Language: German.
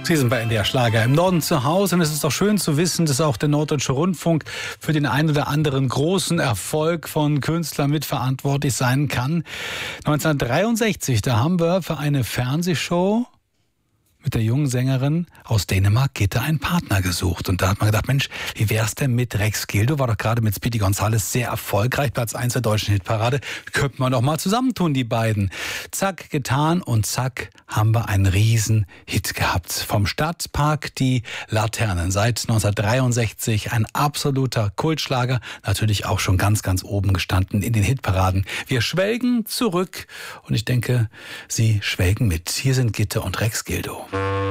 Sie sind bei NDR Schlager im Norden zu Hause und es ist doch schön zu wissen, dass auch der Norddeutsche Rundfunk für den einen oder anderen großen Erfolg von Künstlern mitverantwortlich sein kann. 1963, da haben wir für eine Fernsehshow mit der jungen Sängerin aus Dänemark Gitte einen Partner gesucht. Und da hat man gedacht, Mensch, wie wär's denn mit Rex Gildo? War doch gerade mit Speedy Gonzales sehr erfolgreich, Platz 1 der deutschen Hitparade. Könnte man doch mal zusammentun, die beiden. Zack, getan und zack, haben wir einen riesen Hit gehabt. Vom Stadtpark die Laternen. Seit 1963 ein absoluter Kultschlager. Natürlich auch schon ganz, ganz oben gestanden in den Hitparaden. Wir schwelgen zurück und ich denke, Sie schwelgen mit. Hier sind Gitte und Rex Gildo.